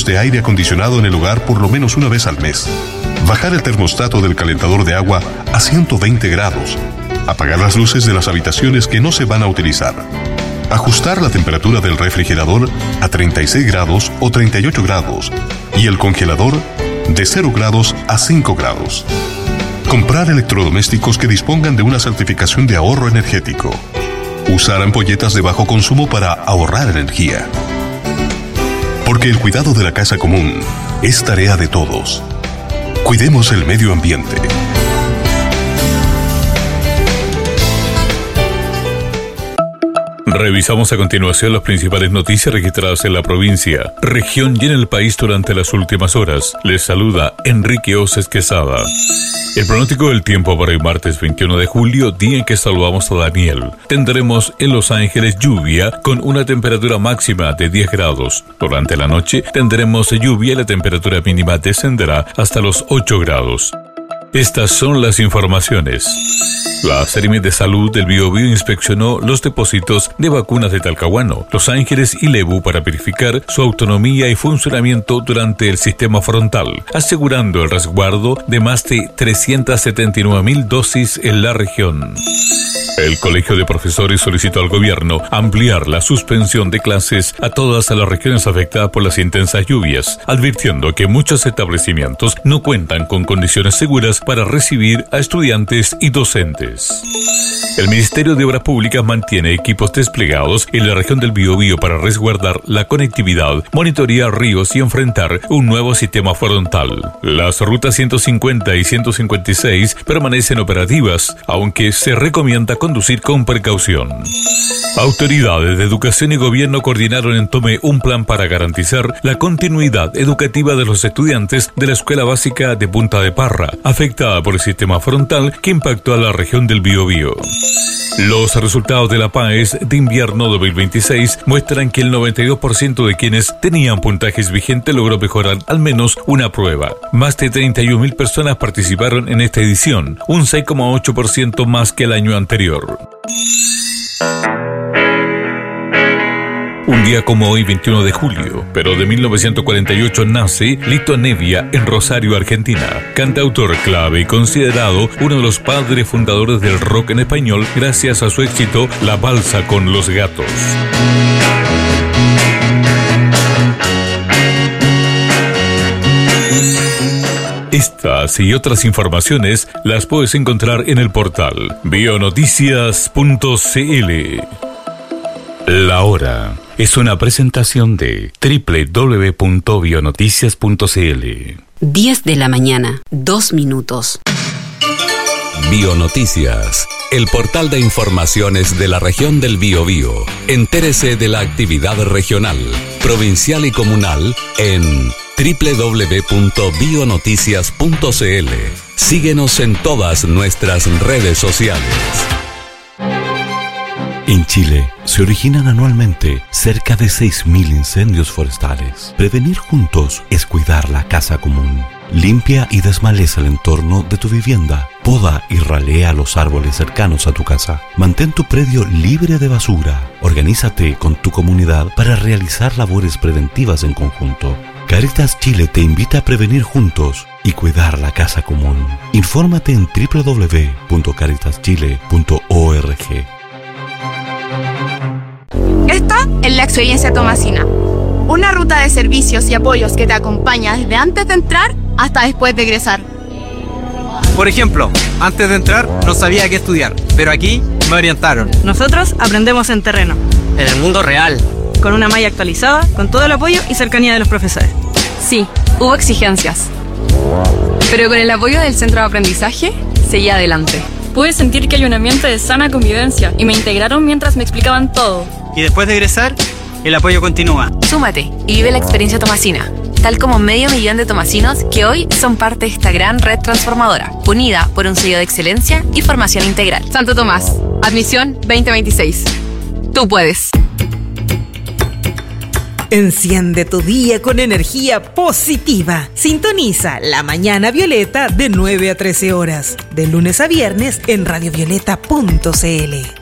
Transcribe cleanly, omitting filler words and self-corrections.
de aire acondicionado en el hogar por lo menos una vez al mes. Bajar el termostato del calentador de agua a 120 grados. Apagar las luces de las habitaciones que no se van a utilizar. Ajustar la temperatura del refrigerador a 36 grados o 38 grados y el congelador de 0 grados a 5 grados. Comprar electrodomésticos que dispongan de una certificación de ahorro energético. Usar ampolletas de bajo consumo para ahorrar energía. Porque el cuidado de la casa común es tarea de todos. Cuidemos el medio ambiente. Revisamos a continuación las principales noticias registradas en la provincia, región y en el país durante las últimas horas. Les saluda Enrique Oces Quesada. El pronóstico del tiempo para el martes 21 de julio, día en que saludamos a Daniel. Tendremos en Los Ángeles lluvia con una temperatura máxima de 10 grados. Durante la noche tendremos lluvia y la temperatura mínima descenderá hasta los 8 grados. Estas son las informaciones. La Seremi de Salud del Biobío inspeccionó los depósitos de vacunas de Talcahuano, Los Ángeles y Lebu para verificar su autonomía y funcionamiento durante el sistema frontal, asegurando el resguardo de más de 379.000 dosis en la región. El Colegio de Profesores solicitó al gobierno ampliar la suspensión de clases a todas las regiones afectadas por las intensas lluvias, advirtiendo que muchos establecimientos no cuentan con condiciones seguras para recibir a estudiantes y docentes. El Ministerio de Obras Públicas mantiene equipos desplegados en la región del Biobío para resguardar la conectividad, monitorear ríos y enfrentar un nuevo sistema frontal. Las rutas 150 y 156 permanecen operativas, aunque se recomienda conducir con precaución. Autoridades de educación y gobierno coordinaron en Tomé un plan para garantizar la continuidad educativa de los estudiantes de la Escuela Básica de Punta de Parra, afectada por el sistema frontal que impactó a la región del Biobío. Los resultados de la PAES de invierno 2026 muestran que el 92% de quienes tenían puntajes vigentes logró mejorar al menos una prueba. Más de 31.000 personas participaron en esta edición, un 6,8% más que el año anterior. Un día como hoy, 21 de julio, pero de 1948 nace Lito Nebbia en Rosario, Argentina. Cantautor clave y considerado uno de los padres fundadores del rock en español gracias a su éxito La Balsa con los Gatos. Estas y otras informaciones las puedes encontrar en el portal bionoticias.cl. La hora es una presentación de www.bionoticias.cl. 10 de la mañana, 2 minutos. Bionoticias, el portal de informaciones de la región del Biobío. Entérese de la actividad regional, provincial y comunal en www.bionoticias.cl. Síguenos en todas nuestras redes sociales. En Chile se originan anualmente cerca de 6.000 incendios forestales. Prevenir juntos es cuidar la casa común. Limpia y desmaleza el entorno de tu vivienda. Poda y ralea los árboles cercanos a tu casa. Mantén tu predio libre de basura. Organízate con tu comunidad para realizar labores preventivas en conjunto. Cáritas Chile te invita a prevenir juntos y cuidar la casa común. Infórmate en www.caritaschile.org. Esta es la experiencia tomasina, una ruta de servicios y apoyos que te acompaña desde antes de entrar hasta después de egresar. Por ejemplo, antes de entrar no sabía qué estudiar, pero aquí me orientaron. Nosotros aprendemos en terreno, en el mundo real, con una malla actualizada, con todo el apoyo y cercanía de los profesores. Sí, hubo exigencias, pero con el apoyo del centro de aprendizaje, seguí adelante. Pude sentir que hay un ambiente de sana convivencia y me integraron mientras me explicaban todo. Y después de egresar, el apoyo continúa. Súmate y vive la experiencia tomasina, tal como 500.000 de tomasinos que hoy son parte de esta gran red transformadora, unida por un sello de excelencia y formación integral. Santo Tomás, admisión 2026. Tú puedes. Enciende tu día con energía positiva. Sintoniza La Mañana Violeta de 9 a 13 horas, de lunes a viernes en radiovioleta.cl.